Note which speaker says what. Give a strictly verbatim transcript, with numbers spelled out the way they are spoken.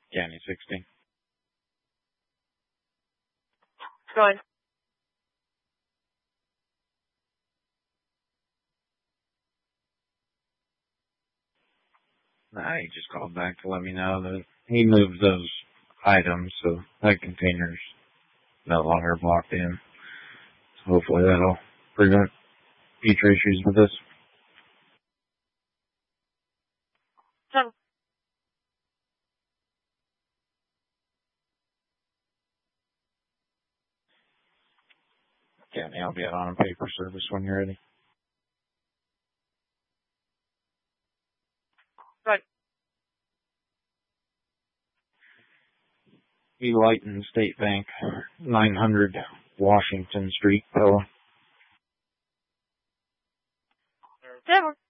Speaker 1: County sixteen.
Speaker 2: Go ahead.
Speaker 1: Nah, he just called back to let me know that he moved those items, so that container's no longer blocked in. So hopefully that'll prevent future issues with this.
Speaker 2: So,
Speaker 1: County, I'll be out on a paper service when you're ready.
Speaker 2: good.
Speaker 1: E. Lighton State Bank, nine hundred Washington Street, Pella.
Speaker 2: That works.